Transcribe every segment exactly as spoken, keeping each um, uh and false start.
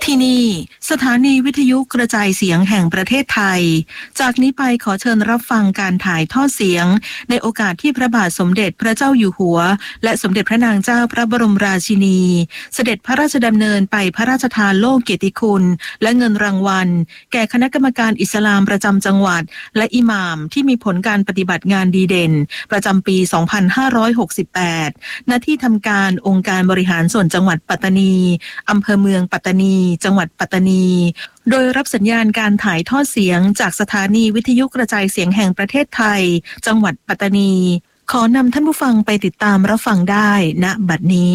ที่นี่สถานีวิทยุกระจายเสียงแห่งประเทศไทยจากนี้ไปขอเชิญรับฟังการถ่ายทอดเสียงในโอกาสที่พระบาทสมเด็จพระเจ้าอยู่หัวและสมเด็จพระนางเจ้าพระบรมราชินีเสด็จพระราชดำเนินไปพระราชทานโล่เกียรติคุณและเงินรางวัลแก่คณะกรรมการอิสลามประจำจังหวัดและอิหม่ามที่มีผลการปฏิบัติงานดีเด่นประจำปี สองพันห้าร้อยหกสิบแปด ณ ที่ทำการองค์การบริหารส่วนจังหวัดปัตตานีอำเภอเมืองปัตตานีจังหวัดปัตตานีโดยรับสัญญาณการถ่ายทอดเสียงจากสถานีวิทยุกระจายเสียงแห่งประเทศไทยจังหวัดปัตตานีขอนำท่านผู้ฟังไปติดตามรับฟังได้ณบัดนี้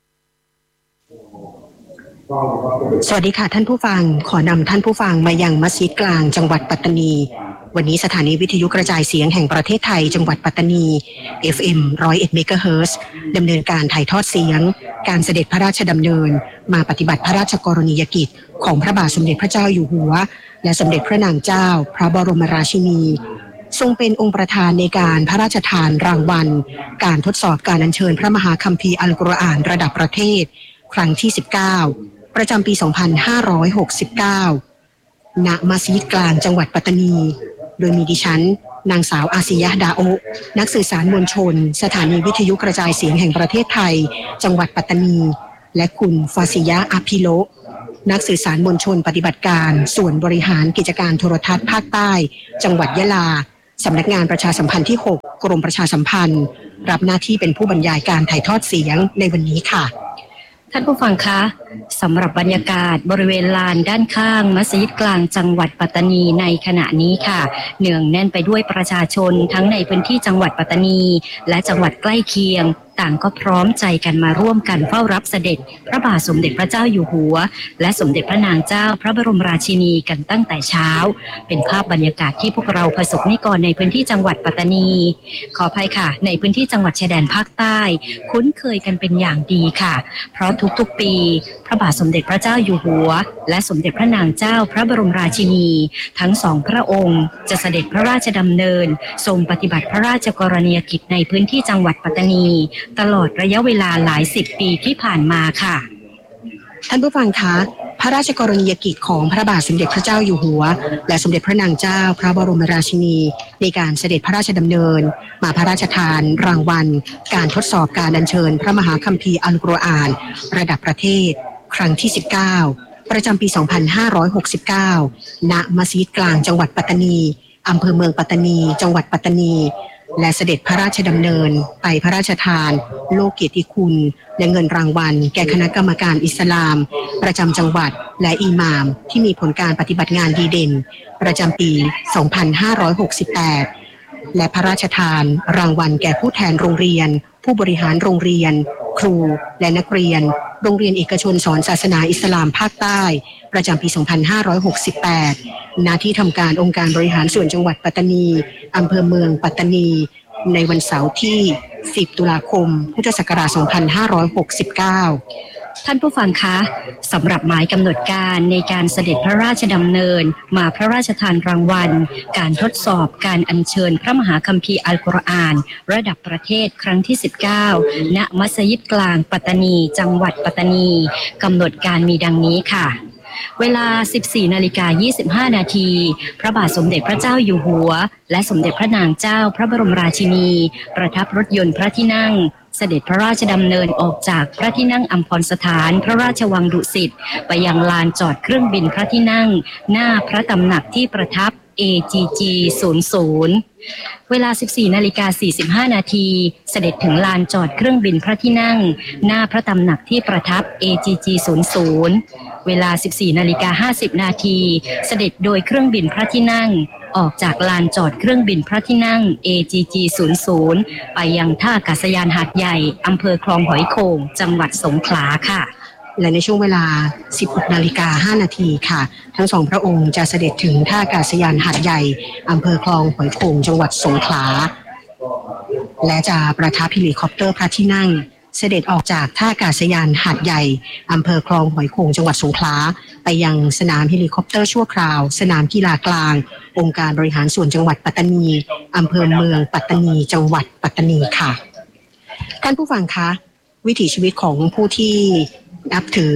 สวัสดีค่ะท่านผู้ฟังขอนำท่านผู้ฟังมายังมัสยิดกลางจังหวัดปัตตานีวันนี้สถานีวิทยุกระจายเสียงแห่งประเทศไทยจังหวัดปัตตานี เอฟ เอ็ม หนึ่งร้อยเอ็ด เมกะเฮิรตซ์ดำเนินการถ่ายทอดเสียงการเสด็จพระราชดำเนินมาปฏิบัติพระราชกรณียกิจของพระบาทสมเด็จพระเจ้าอยู่หัวและสมเด็จพระนางเจ้าพระบรมราชินีทรงเป็นองค์ประธานในการพระราชทานรางวัลการทดสอบการอัญเชิญพระมหาคัมภีร์อัลกุรอานระดับประเทศครั้งที่สิบเก้าประจำปี สองพันห้าร้อยหกสิบเก้า ณ มัสยิดกลางจังหวัดปัตตานีโดยมีดิฉันนางสาวอาซิยะห์ดาโอนักสื่อสารมวลชนสถานีวิทยุกระจายเสียงแห่งประเทศไทยจังหวัดปัตตานีและคุณฟาซิยะห์อาพิโลนักสื่อสารมวลชนปฏิบัติการส่วนบริหารกิจการโทรทัศน์ภาคใต้จังหวัดยะลาสำนักงานประชาสัมพันธ์ที่หกกรมประชาสัมพันธ์รับหน้าที่เป็นผู้บรรยายการถ่ายทอดเสียงในวันนี้ค่ะท่านผู้ฟังคะสำหรับบรรยากาศบริเวณลานด้านข้างมัสยิดกลางจังหวัดปัตตานีในขณะนี้ค่ะเนืองแน่นไปด้วยประชาชนทั้งในพื้นที่จังหวัดปัตตานีและจังหวัดใกล้เคียงต่างก็พร้อมใจกันมาร่วมกันเฝ้ารับเสด็จพระบาทสมเด็จพระเจ้าอยู่หัวและสมเด็จพระนางเจ้าพระบรมราชินีกันตั้งแต่เช้าเป็นภาพบรรยากาศที่พวกเราประสบนิกรในพื้นที่จังหวัดปัตตานีขออภัยค่ะในพื้นที่จังหวัดชายแดนภาคใต้คุ้นเคยกันเป็นอย่างดีค่ะเพราะทุกๆปีพระบาทสมเด็จพระเจ้าอยู่หัวและสมเด็จพระนางเจ้าพระบรมราชินีทั้งสองพระองค์จะเสด็จพระราชดำเนินทรงปฏิบัติพระราชกรณียกิจในพื้นที่จังหวัดปัตตานีตลอดระยะเวลาหลายสิบปีที่ผ่านมาค่ะท่านผู้ฟังคะพระราชกรณียกิจของพระบาทสมเด็จพระเจ้าอยู่หัวและสมเด็จพระนางเจ้าพระบรมราชินีในการเสด็จพระราชดำเนินมาพระราชทานรางวัลการทดสอบการอัญเชิญพระมหาคัมภีร์อัลกุรอานระดับประเทศครั้งที่สิบเก้าประจำปี สองพันห้าร้อยหกสิบเก้า ณ มัสยิดกลางจังหวัดปัตตานีอำเภอเมืองปัตตานีจังหวัดปัตตานีและเสด็จพระราชดำเนินไปพระราชทานโล่เกียรติคุณและเงินรางวัลแก่คณะกรรมการอิสลามประจำจังหวัดและอิหม่ามที่มีผลการปฏิบัติงานดีเด่นประจำปี สองพันห้าร้อยหกสิบแปด และพระราชทานรางวัลแก่ผู้แทนโรงเรียนผู้บริหารโรงเรียนครูและนักเรียนโรงเรียนเอกชนสอนศาสนาอิสลามภาคใต้ประจำปี สองพันห้าร้อยหกสิบแปด ณ ที่ทำการองค์การบริหารส่วนจังหวัดปัตตานีอำเภอเมืองปัตตานีในวันเสาร์ที่ สิบ ตุลาคม พุทธศักราช สองพันห้าร้อยหกสิบเก้าท่านผู้ฟังคะสำหรับหมายกำหนดการในการเสด็จพระราชดำเนินมาพระราชทานรางวัลการทดสอบการอัญเชิญพระมหาคัมภีร์อัลกุรอานระดับประเทศครั้งที่สิบเก้าณ มัสยิดกลางปัตตานีจังหวัดปัตตานีกำหนดการมีดังนี้ค่ะเวลา สิบสี่นาฬิกายี่สิบห้า นาทีพระบาทสมเด็จพระเจ้าอยู่หัวและสมเด็จพระนางเจ้าพระบรมราชินีประทับรถยนต์พระที่นั่งเสด็จพระราชดำเนินออกจากพระที่นั่งอัมพรสถานพระราชวังดุสิตไปยังลานจอดเครื่องบินพระที่นั่งหน้าพระตำหนักที่ประทับ เอ จี จี ศูนย์ ศูนย์ เวลา สิบสี่นาฬิกาสี่สิบห้า นาทีเสด็จถึงลานจอดเครื่องบินพระที่นั่งหน้าพระตำหนักที่ประทับ เอ จี จี ศูนย์ ศูนย์ เวลา สิบสี่นาฬิกาห้าสิบ นาทีเสด็จโดยเครื่องบินพระที่นั่งออกจากลานจอดเครื่องบินพระที่นั่ง เอ จี จี ศูนย์ ศูนย์ ไปยังท่าอากาศยานหาดใหญ่อำเภอคลองหอยโข่งจังหวัดสงขลาค่ะและในช่วงเวลา สิบหกนาฬิกาห้า นาทีค่ะทั้งสองพระองค์จะเสด็จถึงท่าอากาศยานหาดใหญ่อำเภอคลองหอยโข่งจังหวัดสงขลาและจะประทับเฮลิคอปเตอร์พระที่นั่งเสด็จออกจากท่าอากาศยานหาดใหญ่อำเภอคลองหอยโข่งจังหวัดสงขลาไปยังสนามเฮลิคอปเตอร์ชั่วคราวสนามกีฬากลางองค์การบริหารส่วนจังหวัดปัตตานีอำเภอเมืองปัตตานีจังหวัดปัตตานีค่ะท่านผู้ฟังคะวิถีชีวิตของผู้ที่นับถือ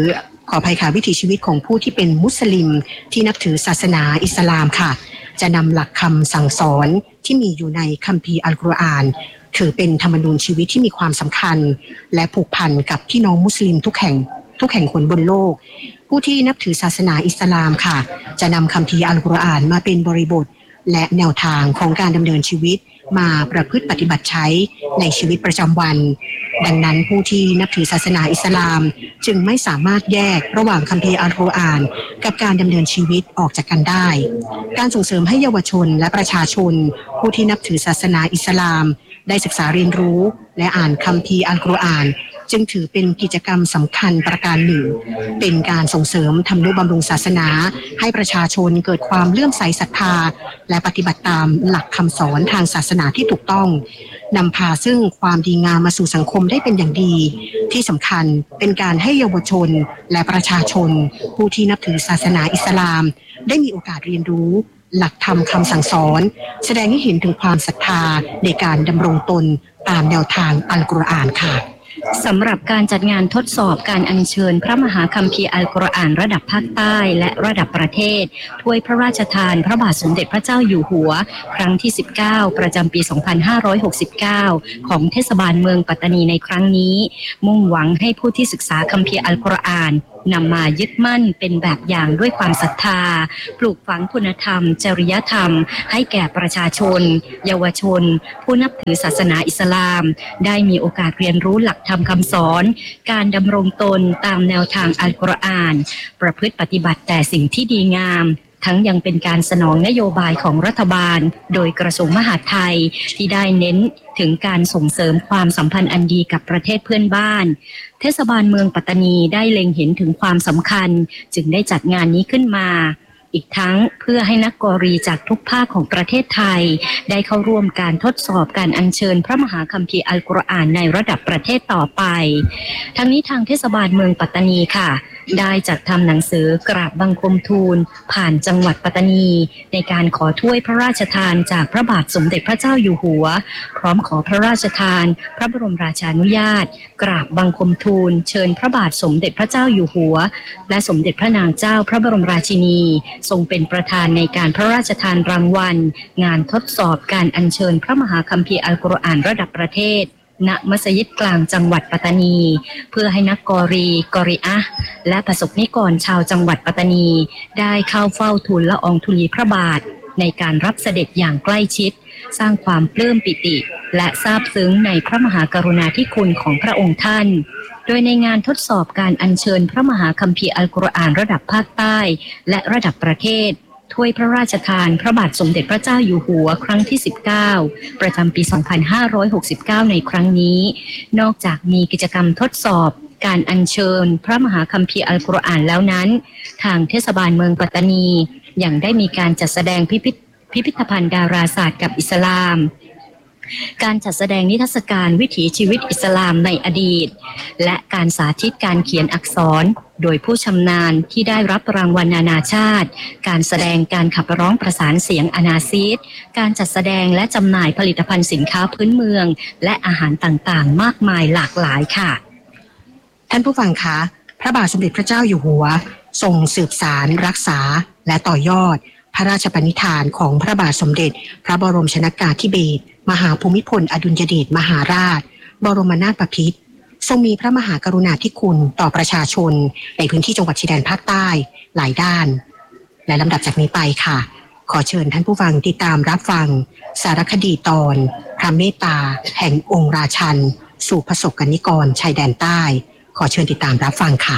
ขออภัยค่ะวิถีชีวิตของผู้ที่เป็นมุสลิมที่นับถือศาสนาอิสลามค่ะจะนำหลักคำสั่งสอนที่มีอยู่ในคัมภีร์อัลกุรอานถือเป็นธรรมนูญชีวิตที่มีความสำคัญและผูกพันกับพี่น้องมุสลิมทุกแห่งทุกแห่งหนบนโลกผู้ที่นับถือศาสนาอิสลามค่ะจะนำคัมภีร์อัลกุรอานมาเป็นบริบทและแนวทางของการดำเนินชีวิตมาประพฤติปฏิบัติใช้ในชีวิตประจำวันดังนั้นผู้ที่นับถือศาสนาอิสลามจึงไม่สามารถแยกระหว่างคัมภีร์อัลกุรอานกับการดำเนินชีวิตออกจากกันได้การส่งเสริมให้เยาวชนและประชาชนผู้ที่นับถือศาสนาอิสลามได้ศึกษาเรียนรู้และอ่านคัมภีร์อัลกุรอานจึงถือเป็นกิจกรรมสำคัญประการหนึ่งเป็นการส่งเสริมทำนุบำรุงศาสนาให้ประชาชนเกิดความเลื่อมใสศรัทธาและปฏิบัติตามหลักคำสอนทางศาสนาที่ถูกต้องนำพาซึ่งความดีงามมาสู่สังคมได้เป็นอย่างดีที่สำคัญเป็นการให้เยาวชนและประชาชนผู้ที่นับถือศาสนาอิสลามได้มีโอกาสเรียนรู้หลักธรรมคำสั่งสอนแสดงให้เห็นถึงความศรัทธาในการดำรงตนตามแนวทางอัลกุรอานค่ะสำหรับการจัดงานทดสอบการอัญเชิญพระมหาคัมภีร์อัลกุรอานระดับภาคใต้และระดับประเทศถ้วยพระราชทานพระบาทสมเด็จพระเจ้าอยู่หัวครั้งที่สิบเก้าประจำปีสองพันห้าร้อยหกสิบเก้าของเทศบาลเมืองปัตตานีในครั้งนี้มุ่งหวังให้ผู้ที่ศึกษาคัมภีร์อัลกุรอานนำมายึดมั่นเป็นแบบอย่างด้วยความศรัทธาปลูกฝังคุณธรรมจริยธรรมให้แก่ประชาชนเยาวชนผู้นับถือศาสนาอิสลามได้มีโอกาสเรียนรู้หลักธรรมคำสอนการดำรงตนตามแนวทางอัลกุรอานประพฤติปฏิบัติแต่สิ่งที่ดีงามทั้งยังเป็นการสนองนโยบายของรัฐบาลโดยกระทรวงมหาดไทยที่ได้เน้นถึงการส่งเสริมความสัมพันธ์อันดีกับประเทศเพื่อนบ้านเทศบาลเมืองปัตตานีได้เล็งเห็นถึงความสำคัญจึงได้จัดงานนี้ขึ้นมาอีกทั้งเพื่อให้นักกอรีจากทุกภาคของประเทศไทยได้เข้าร่วมการทดสอบการอัญเชิญพระมหาคัมภีร์อัลกุรอานในระดับประเทศต่อไปทั้งนี้ทางเทศบาลเมืองปัตตานีค่ะได้จัดทำหนังสือกราบบังคมทูลผ่านจังหวัดปัตตานีในการขอถ้วยพระราชทานจากพระบาทสมเด็จพระเจ้าอยู่หัวพร้อมขอพระราชทานพระบรมราชานุญาตกราบบังคมทูลเชิญพระบาทสมเด็จพระเจ้าอยู่หัวและสมเด็จพระนางเจ้าพระบรมราชินีทรงเป็นประธานในการพระราชทานรางวัลงานทดสอบการอัญเชิญพระมหาคัมภีร์อัลกุรอานระดับประเทศณมัสยิดกลางจังหวัดปัตตานีเพื่อให้นักกอรีกอริอะห์และประสบนิกรชาวจังหวัดปัตตานีได้เข้าเฝ้าทูลละอองธุลีพระบาทในการรับเสด็จอย่างใกล้ชิดสร้างความปลื้มปิติและซาบซึ้งในพระมหากรุณาธิคุณของพระองค์ท่านโดยในงานทดสอบการอัญเชิญพระมหาคัมภีร์อัลกุรอานระดับภาคใต้และระดับประเทศถ้วยพระราชทานพระบาทสมเด็จพระเจ้าอยู่หัวครั้งที่สิบเก้าประจำปีสองพันห้าร้อยหกสิบเก้าในครั้งนี้นอกจากมีกิจกรรมทดสอบการอัญเชิญพระมหาคัมภีร์อัลกุรอานแล้วนั้นทางเทศบาลเมืองปัตตานียังได้มีการจัดแสดงพิพิธพิพิธภัณฑ์ดาราศาสตร์กับอิสลามการจัดแสดงนิทรรศการวิถีชีวิตอิสลามในอดีตและการสาธิตการเขียนอักษรโดยผู้ชำนาญที่ได้รับรางวัลนานาชาติการแสดงการขับร้องประสานเสียงอนาซีดการจัดแสดงและจำหน่ายผลิตภัณฑ์สินค้าพื้นเมืองและอาหารต่างๆมากมายหลากหลายค่ะท่านผู้ฟังคะพระบาทสมเด็จพระเจ้าอยู่หัวทรงสืบสานรักษาและต่อยอดพระราชปณิธานของพระบาทสมเด็จพระบรมชนกาธิเบศรมหาภูมิพลอดุลยเดชมหาราชบรมนาถบพิตรทรงมีพระมหากรุณาธิคุณต่อประชาชนในพื้นที่จังหวัดชายแดนภาคใต้หลายด้านและลำดับจากนี้ไปค่ะขอเชิญท่านผู้ฟังติดตามรับฟังสารคดีตอนพระเมตตาแห่งองค์ราชันสู่ประสบกนิกรชายแดนใต้ขอเชิญติดตามรับฟังค่ะ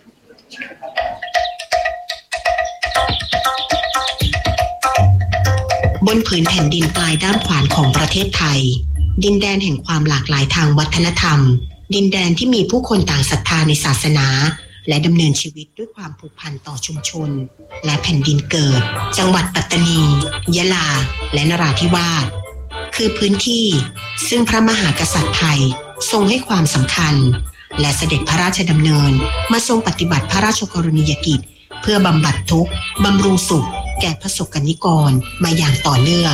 บนผืนแผ่นดินปลายด้ามขวานของประเทศไทยดินแดนแห่งความหลากหลายทางวัฒนธรรมดินแดนที่มีผู้คนต่างศรัทธาในศาสนาและดำเนินชีวิตด้วยความผูกพันต่อชุมชนและแผ่นดินเกิดจังหวัดปัตตานียะลาและนราธิวาสคือพื้นที่ซึ่งพระมหากษัตริย์ไทยทรงให้ความสำคัญและเสด็จพระราชดำเนินมาทรงปฏิบัติพระราชกรณียกิจเพื่อบำบัดทุกข์บำรุงสุขแก่ประสบกนิกรมาอย่างต่อเนื่อง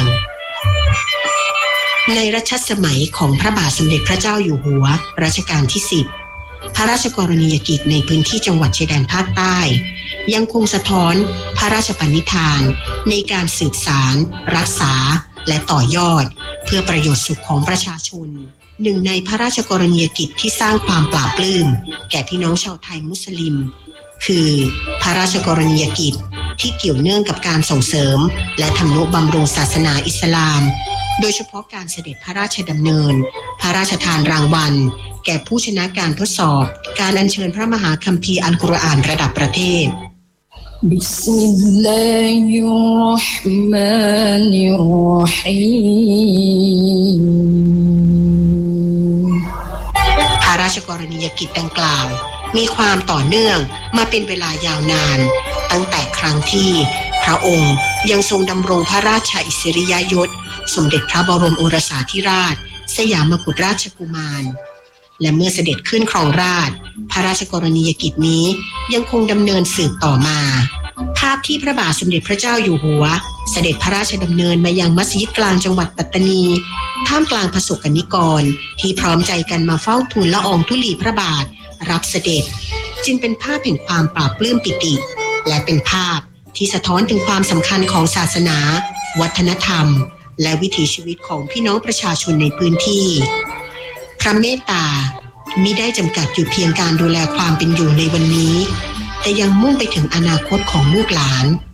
ในรัชสมัยของพระบาทสมเด็จพระเจ้าอยู่หัวรัชกาลที่สิบพระราชกรณียกิจในพื้นที่จังหวัดชายแดนภาคใต้ยังคงสะท้อนพระราชปณิธานในการสืบสานรักษาและต่อยอดเพื่อประโยชน์สุขของประชาชนหนึ่งในพระราชกรณียกิจที่สร้างความปลาบปลื้มแก่พี่น้องชาวไทยมุสลิมคือพระราชกรณียกิจที่เกี่ยวเนื่องกับการส่งเสริมและทำนุบำรุงศาสนาอิสลามโดยเฉพาะการเสด็จพระราชดำเนินพระราชทานรางวัลแก่ผู้ชนะการทดสอบการอัญเชิญพระมหาคัมภีร์อัลกุรอานระดับประเทศบิสมิลลาฮิรเราะห์มานิรเราะฮีมพระราชกรณียกิจดังกล่าวมีความต่อเนื่องมาเป็นเวลายาวนานตั้งแต่ครั้งที่พระองค์ยังทรงดำรงพระราชอิสริยยศสมเด็จพระบรมโอรสาธิราชสยามกุฎราชกุมารและเมื่อเสด็จขึ้นครองราชย์พระราชกรณียกิจนี้ยังคงดำเนินสืบต่อมาภาพที่พระบาทสมเด็จพระเจ้าอยู่หัวเสด็จพระราชดำเนินมายังมัสยิดกลางจังหวัดปัตตานีท่ามกลางประสบกนิกรที่พร้อมใจกันมาเฝ้าทูลละอองธุลีพระบาทรับเสด็จจึงเป็นภาพแห่งความปลาบปลื้มปิติและเป็นภาพที่สะท้อนถึงความสำคัญของศาสนาวัฒนธรรมและวิถีชีวิตของพี่น้องประชาชนในพื้นที่พระเมตตามิได้จำกัดอยู่เพียงการดูแลความเป็นอยู่ในวันนี้แต่ยังมุ่งไปถึงอนาคตของลูกหลาน